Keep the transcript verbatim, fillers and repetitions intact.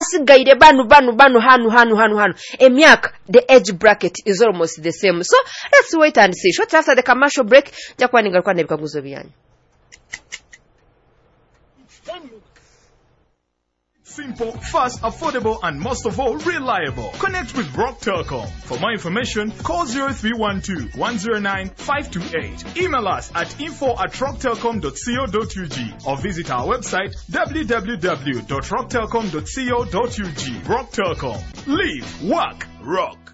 abasigaire banu banu banu hanu hanu hanu hanu emyaka the age bracket is almost the same. So let's wait and see. Short after the commercial break jakwa ningalikuwa nebikaguzo byanyu. Simple, fast, affordable, and most of all, reliable. Connect with Rock Telecom. For more information, call zero three one two, one zero nine, five two eight. Email us at info at rock telecom dot co dot u g or visit our website w w w dot rock telecom dot co dot u g. Rock Telecom. Live, work, rock.